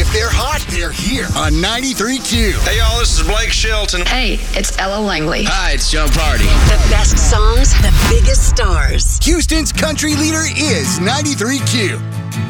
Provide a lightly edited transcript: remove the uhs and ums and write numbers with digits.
If they're hot, they're here on 93Q. Hey, y'all, this is Blake Shelton. Hey, it's Ella Langley. Hi, it's Joe Party. The best songs, the biggest stars. Houston's country leader is 93Q.